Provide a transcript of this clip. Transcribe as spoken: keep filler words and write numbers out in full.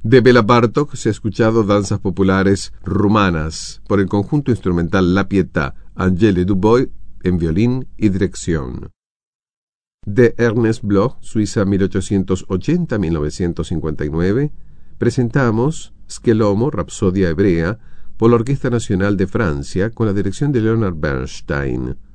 De Bela Bartók se ha escuchado Danzas populares rumanas por el conjunto instrumental La Pietà, Angèle Dubois en violín y dirección. De Ernest Bloch, Suiza mil ochocientos ochenta a mil novecientos cincuenta y nueve, presentamos Schelomo, Rapsodia hebrea, por la Orquesta Nacional de Francia con la dirección de Leonard Bernstein.